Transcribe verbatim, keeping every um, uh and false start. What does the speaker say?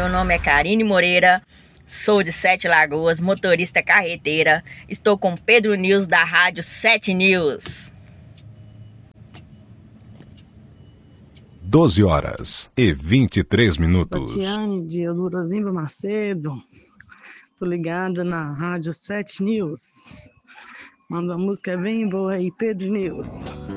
meu nome é Karine Moreira, sou de Sete Lagoas, motorista carreteira. Estou com Pedro News da Rádio Sete News. doze horas e vinte e três minutos. Tatiane de Eudorozimba Macedo, tô ligada na Rádio Sete News. Manda uma música bem boa aí, Pedro News.